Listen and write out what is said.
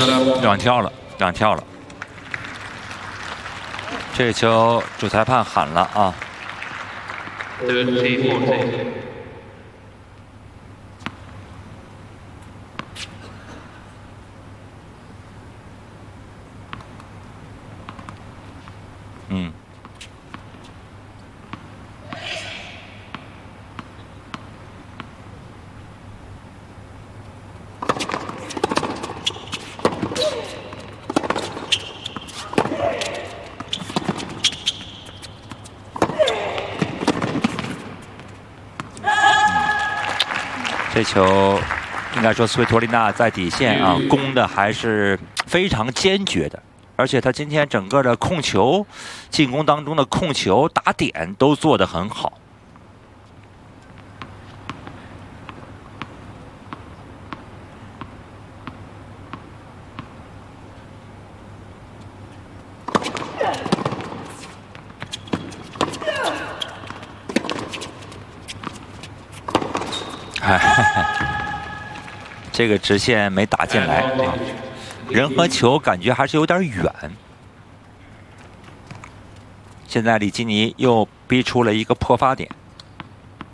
2跳了，2跳了。这球主裁判喊了啊。嗯。这球应该说斯维托利娜在底线啊攻的还是非常坚决的，而且他今天整个的控球、进攻当中的控球、打点都做得很好。这个直线没打进来啊，人和球感觉还是有点远。现在里基尼又逼出了一个破发点。